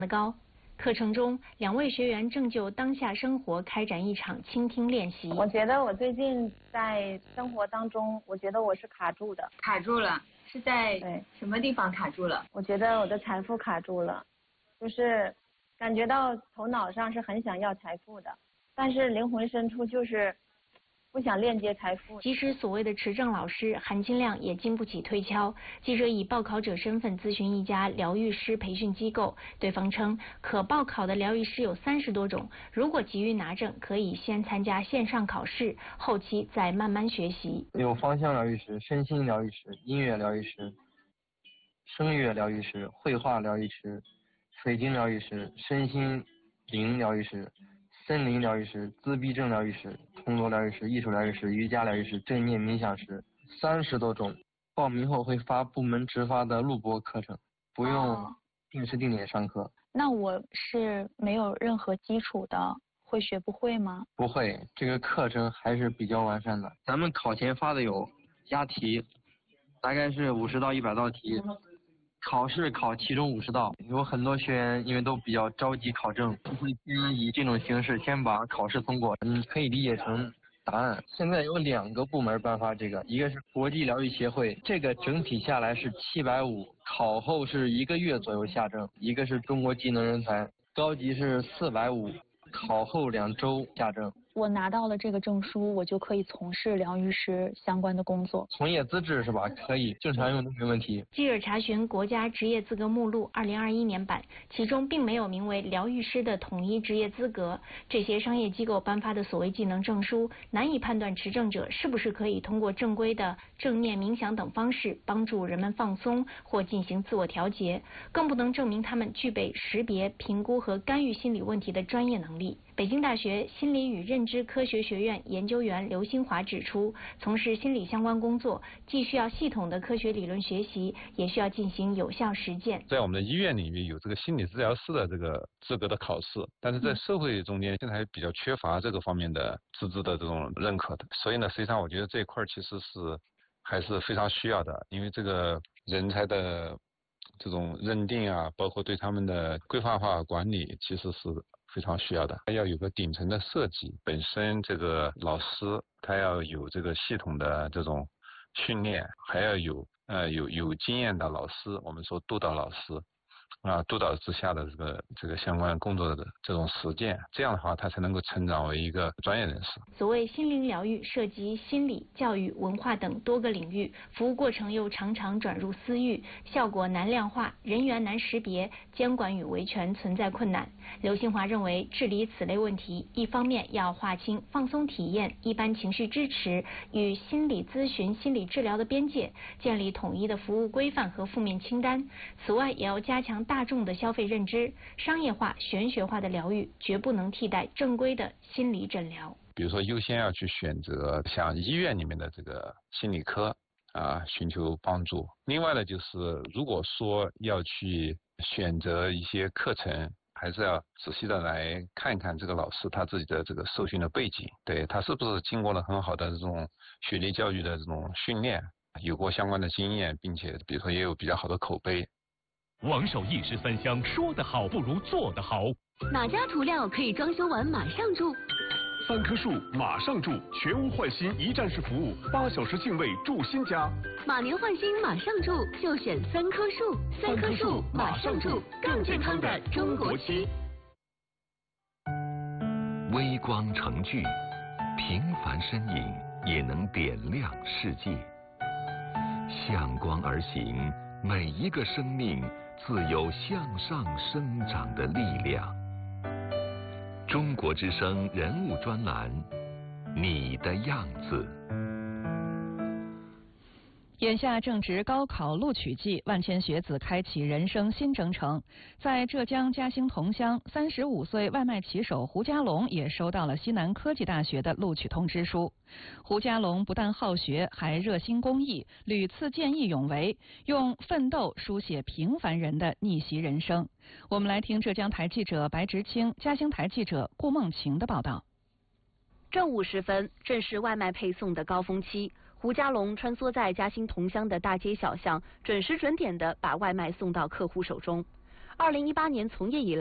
的高。课程中，2位学员正就当下生活开展一场倾听练习。 我觉得我最近在生活当中，我觉得我是卡住的。 卡住了，是在什么地方卡住了？ 我觉得我的财富卡住了，就是感觉到头脑上是很想要财富的，但是灵魂深处就是不想链接财富。 即使所谓的持证老师，含金量也经不起推敲。记者以报考者身份咨询一家疗愈师培训机构，对方称可报考的疗愈师有30多种，如果急于拿证，可以先参加线上考试，后期再慢慢学习。 有芳香疗愈师、身心疗愈师、音乐疗愈师、声乐疗愈师、绘画疗愈师、水晶疗愈师、身心灵疗愈师、森林疗愈师、自闭症疗愈师、铜锣疗愈师、艺术疗愈师、瑜伽疗愈师、正念冥想师，30多种。报名后会发部门直发的录播课程，不用定时定点上课。 那我是没有任何基础的，会学不会吗？ 不会，这个课程还是比较完善的。咱们考前发的有押题，大概是50到100道题。考试考其中50道，有很多学员因为都比较着急考证，会先以这种形式先把考试通过。你可以理解成答案。现在有2个部门颁发这个，一个是国际疗愈协会，这个整体下来是750，考后是1个月左右下证；一个是中国技能人才，高级是450，考后2周下证。 我拿到了这个证书，我就可以从事疗愈师相关的工作。 从业资质是吧？可以，正常用都没问题。 记者查询国家职业资格目录2021年版，其中并没有名为疗愈师的统一职业资格。这些商业机构颁发的所谓技能证书，难以判断持证者是不是可以通过正规的正念冥想等方式帮助人们放松或进行自我调节，更不能证明他们具备识别、评估和干预心理问题的专业能力。北京大学心理与认知科学学院研究员刘新华指出，从事心理相关工作，既需要系统的科学理论学习，也需要进行有效实践。 在我们的医院里面有这个心理治疗师的这个资格的考试，但是在社会中间现在还比较缺乏这个方面的资质的这种认可的，所以呢，实际上我觉得这一块其实还是非常需要的，因为这个人才的这种认定啊，包括对他们的规范化管理，其实是非常需要的。要有个顶层的设计，本身这个老师他要有这个系统的这种训练，还要有经验的老师，我们说督导老师督导之下的这个相关工作的这种实践，这样的话他才能够成长为一个专业人士。 所谓心灵疗愈涉及心理、教育、文化等多个领域，服务过程又常常转入私域，效果难量化，人员难识别，监管与维权存在困难。刘新华认为，治理此类问题，一方面要划清放松体验、一般情绪支持与心理咨询、心理治疗的边界，建立统一的服务规范和负面清单。此外，也要加强大众的消费认知，商业化、玄学化的疗愈绝不能替代正规的心理诊疗。 比如说，优先要去选择像医院里面的这个心理科寻求帮助。另外呢，就是如果说要去选择一些课程，还是要仔细的来看一看这个老师他自己的这个受训的背景，对他是不是经过了很好的这种学历教育的这种训练，有过相关的经验，并且比如说也有比较好的口碑。 王守一时三香，说得好不如做得好。 哪家涂料可以装修完马上住 ？3棵树马上住，全屋换新一站式服务，8小时净位住新家。 马年换新马上住，就选3棵树。3棵树马上住，更健康的中国期。 微光成炬，平凡身影也能点亮世界。向光而行，每一个生命自有向上生长的力量。中国之声人物专栏，你的样子。 眼下正值高考录取季，万千学子开启人生新征程。在浙江嘉兴桐乡，35岁外卖骑手胡家龙也收到了西南科技大学的录取通知书。胡家龙不但好学，还热心公益，屡次见义勇为，用奋斗书写平凡人的逆袭人生。我们来听浙江台记者白直清、嘉兴台记者顾梦晴的报道。 正午时分，正是外卖配送的高峰期。胡家龙穿梭在嘉兴桐乡的大街小巷，准时准点地把外卖送到客户手中。 2018年从业以来。